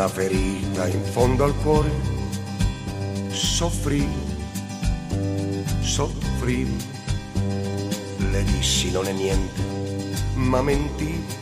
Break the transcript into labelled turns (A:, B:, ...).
A: la ferita in fondo al cuore, soffrivo, soffrivo. Le dissi non è niente, ma mentivo.